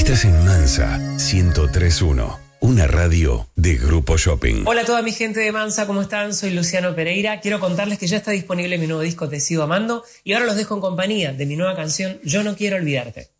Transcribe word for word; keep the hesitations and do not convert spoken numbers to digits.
Estás en Mansa ciento tres punto uno, una radio de Grupo Shopping. Hola a toda mi gente de Mansa, ¿cómo están? Soy Luciano Pereira. Quiero contarles que ya está disponible mi nuevo disco Te Sigo Amando y ahora los dejo en compañía de mi nueva canción Yo No Quiero Olvidarte.